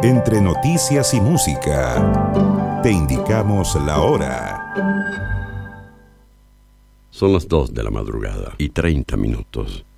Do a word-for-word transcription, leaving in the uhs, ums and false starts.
Entre noticias y música, te indicamos la hora. Son las dos de la madrugada y treinta minutos.